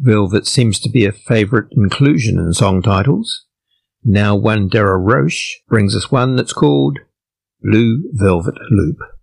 Velvet seems to be a favourite inclusion in song titles. Now one Dara Roche brings us one that's called Blue Velvet Loop.